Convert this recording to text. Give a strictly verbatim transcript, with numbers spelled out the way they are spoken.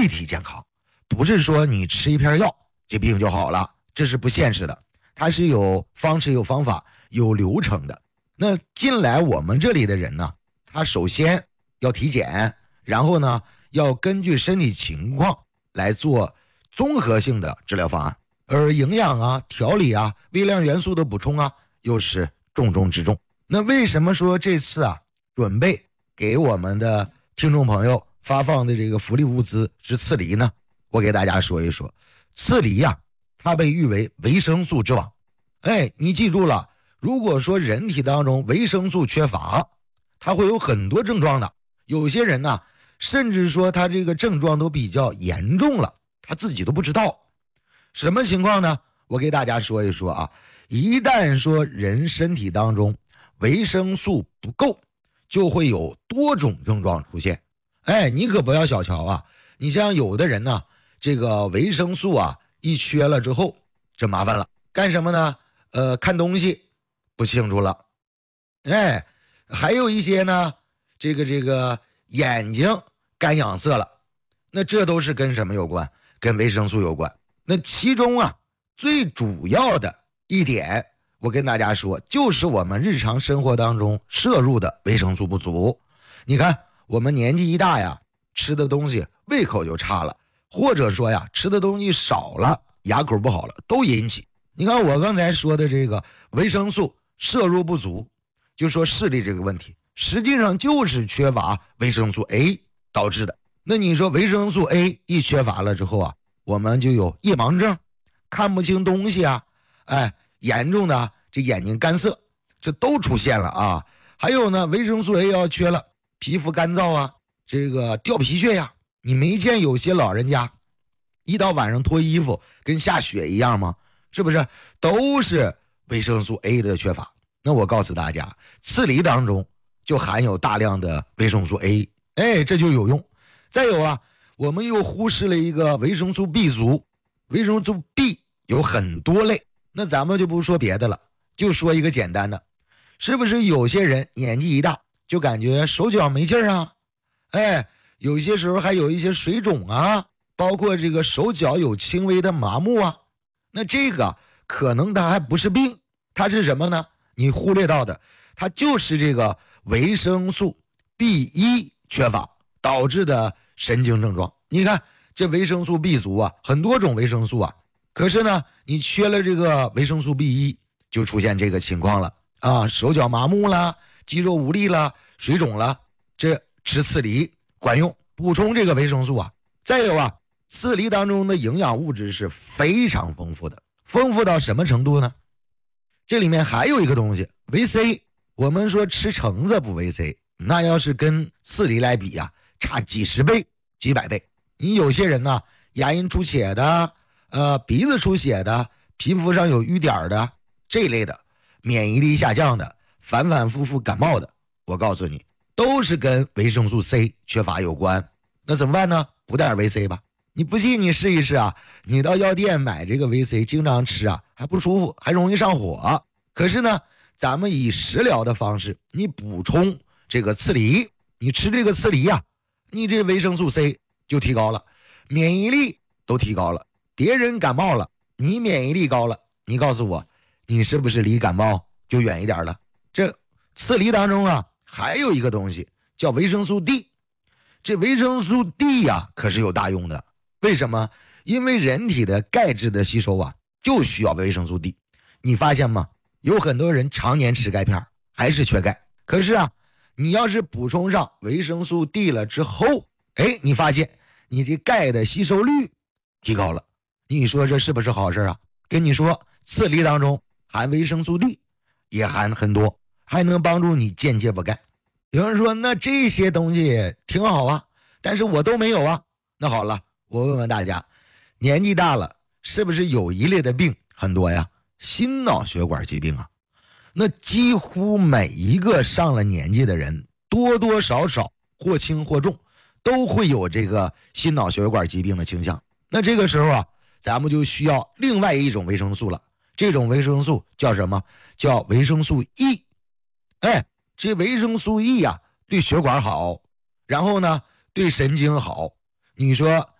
立体健康，不是说你吃一片药这病就好了，这是不现实的，它是有方式有方法有流程的。那进来我们这里的人呢，他首先要体检，然后呢要根据身体情况来做综合性的治疗方案，而营养啊、调理啊、微量元素的补充啊又是重中之重。那为什么说这次啊准备给我们的听众朋友发放的这个福利物资是刺梨呢？我给大家说一说，刺梨呀、啊，它被誉为维生素之王。哎，你记住了，如果说人体当中维生素缺乏，它会有很多症状的。有些人呢，甚至说他这个症状都比较严重了，他自己都不知道。什么情况呢？我给大家说一说啊，一旦说人身体当中维生素不够，就会有多种症状出现。哎，你可不要小瞧啊！你像有的人呢，这个维生素啊一缺了之后，这麻烦了，干什么呢？呃，看东西不清楚了。哎，还有一些呢，这个这个眼睛干痒涩了，那这都是跟什么有关？跟维生素有关。那其中啊，最主要的一点，我跟大家说，就是我们日常生活当中摄入的维生素不足。你看，我们年纪一大呀，吃的东西胃口就差了，或者说呀，吃的东西少了，牙口不好了，都引起。你看我刚才说的这个维生素摄入不足，就说视力这个问题，实际上就是缺乏维生素 A 导致的。那你说维生素 A 一缺乏了之后啊，我们就有夜盲症，看不清东西啊，哎，严重的这眼睛干涩，这都出现了啊。还有呢，维生素 A 要缺了，皮肤干燥啊，这个掉皮屑呀，你没见有些老人家一到晚上脱衣服跟下雪一样吗？是不是都是维生素 A 的缺乏？那我告诉大家，刺梨当中就含有大量的维生素 A， 哎，这就有用。再有啊，我们又忽视了一个维生素 B 族。维生素 B 有很多类，那咱们就不说别的了，就说一个简单的，是不是有些人年纪一大就感觉手脚没劲儿啊？哎，有些时候还有一些水肿啊，包括这个手脚有轻微的麻木啊。那这个可能它还不是病，它是什么呢？你忽略到的，它就是这个维生素 B 一 缺乏导致的神经症状。你看这维生素 B 族啊，很多种维生素啊，可是呢，你缺了这个维生素 B 一，就出现这个情况了啊，手脚麻木了，肌肉无力了，水肿了。这吃刺梨管用，补充这个维生素啊。再有啊，刺梨当中的营养物质是非常丰富的，丰富到什么程度呢？这里面还有一个东西，维 C。我们说吃橙子补维 C， 那要是跟刺梨来比呀、啊，差几十倍、几百倍。你有些人呢，牙龈出血的，呃，鼻子出血的，皮肤上有瘀点的，这类的，免疫力下降的，反反复复感冒的，我告诉你，都是跟维生素 C 缺乏有关。那怎么办呢？补点维 C 吧。你不信你试一试啊，你到药店买这个维 C， 经常吃啊，还不舒服，还容易上火。可是呢，咱们以食疗的方式，你补充这个刺梨，你吃这个刺梨呀、啊，你这维生素 C 就提高了，免疫力都提高了。别人感冒了，你免疫力高了，你告诉我，你是不是离感冒就远一点了？这刺梨当中啊，还有一个东西叫维生素 D， 这维生素 D 呀、啊，可是有大用的。为什么？因为人体的钙质的吸收啊，就需要维生素 D。你发现吗？有很多人常年吃钙片，还是缺钙。可是啊，你要是补充上维生素 D 了之后，哎，你发现你这钙的吸收率提高了。你说这是不是好事啊？跟你说，刺梨当中含维生素 D， 也含很多，还能帮助你间接补钙。有人说，那这些东西挺好啊，但是我都没有啊。那好了。我问问大家，年纪大了是不是有一类的病很多呀？心脑血管疾病啊，那几乎每一个上了年纪的人，多多少少或轻或重，都会有这个心脑血管疾病的倾向。那这个时候啊，咱们就需要另外一种维生素了。这种维生素叫什么？叫维生素 E。哎，这维生素 E 呀、啊，对血管好，然后呢，对神经好。你说